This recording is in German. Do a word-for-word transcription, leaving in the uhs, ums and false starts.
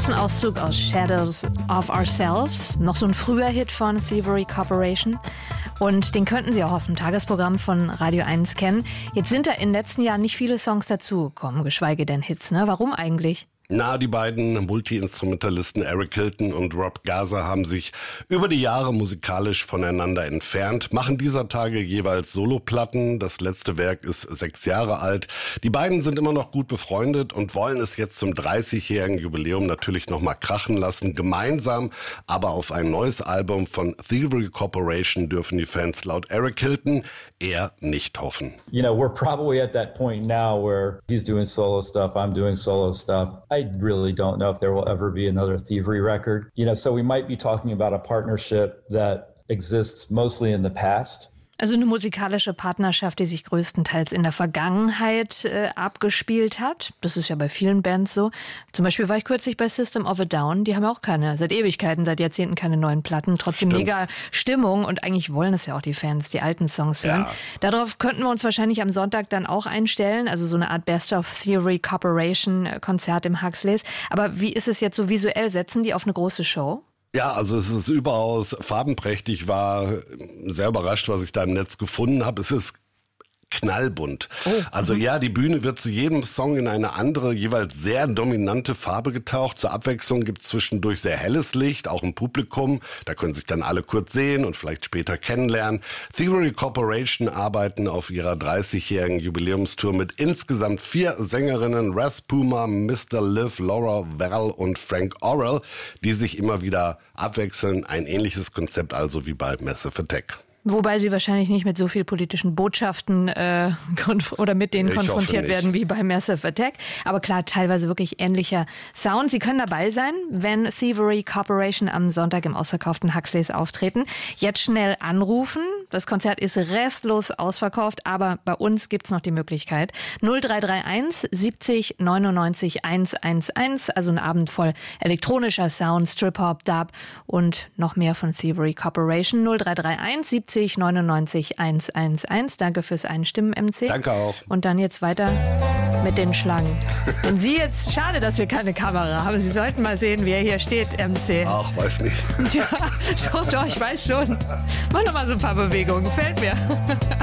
ein Auszug aus Shadows of Ourselves, noch so ein früher Hit von Thievery Corporation. Und den könnten Sie auch aus dem Tagesprogramm von Radio eins kennen. Jetzt sind da in den letzten Jahren nicht viele Songs dazugekommen, geschweige denn Hits, ne? Warum eigentlich? Na, die beiden Multi-Instrumentalisten Eric Hilton und Rob Garza haben sich über die Jahre musikalisch voneinander entfernt, machen dieser Tage jeweils Soloplatten. Das letzte Werk ist sechs Jahre alt. Die beiden sind immer noch gut befreundet und wollen es jetzt zum dreißigjährigen Jubiläum natürlich nochmal krachen lassen. Gemeinsam, aber auf ein neues Album von Thievery Corporation dürfen die Fans laut Eric Hilton eher nicht hoffen. You know, we're probably at that point now where he's doing solo stuff, I'm doing solo stuff. I really don't know if there will ever be another Thievery record. You know, so we might be talking about a partnership that exists mostly in the past. Also eine musikalische Partnerschaft, die sich größtenteils in der Vergangenheit äh, abgespielt hat. Das ist ja bei vielen Bands so. Zum Beispiel war ich kürzlich bei System of a Down. Die haben ja auch keine, seit Ewigkeiten, seit Jahrzehnten keine neuen Platten. Trotzdem Stimmt. Mega Stimmung und eigentlich wollen es ja auch die Fans, die alten Songs hören. Ja. Darauf könnten wir uns wahrscheinlich am Sonntag dann auch einstellen. Also so eine Art Best of Thievery Corporation Konzert im Huxleys. Aber wie ist es jetzt so visuell? Setzen die auf eine große Show? Ja, also es ist überaus farbenprächtig, war sehr überrascht, was ich da im Netz gefunden habe. Es ist knallbunt. Oh, also ja, die Bühne wird zu jedem Song in eine andere, jeweils sehr dominante Farbe getaucht. Zur Abwechslung gibt es zwischendurch sehr helles Licht, auch im Publikum. Da können sich dann alle kurz sehen und vielleicht später kennenlernen. Thievery Corporation arbeiten auf ihrer dreißigjährigen Jubiläumstour mit insgesamt vier Sängerinnen, Raz Puma, Mister Liv, Laura Val und Frank Orrell, die sich immer wieder abwechseln. Ein ähnliches Konzept also wie bei Massive Attack. Wobei sie wahrscheinlich nicht mit so viel politischen Botschaften äh, konf- oder mit denen Ich konfrontiert hoffe nicht. werden wie bei Massive Attack. Aber klar, teilweise wirklich ähnlicher Sound. Sie können dabei sein, wenn Thievery Corporation am Sonntag im ausverkauften Huxleys auftreten. Jetzt schnell anrufen. Das Konzert ist restlos ausverkauft, aber bei uns gibt's noch die Möglichkeit. null drei drei eins siebzig neunundneunzig hundertundzehn, also ein Abend voll elektronischer Sound, Strip-Hop, Dub und noch mehr von Thievery Corporation. null drei drei eins siebzig neunundneunzig hundertundzehn. Danke fürs Einstimmen, M C. Danke auch. Und dann jetzt weiter mit den Schlangen. Und Sie jetzt, schade, dass wir keine Kamera haben. Sie sollten mal sehen, wer hier steht, M C. Ach, weiß nicht. Ja, doch, doch, ich weiß schon. Mach noch mal so ein paar Bewegungen, gefällt mir.